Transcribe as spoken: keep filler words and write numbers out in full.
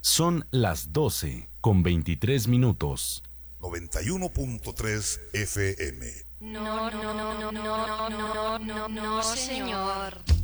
Son las doce con veintitrés minutos. noventa y uno punto tres F M. No, no, no, no, no, no, no, no, no, señor.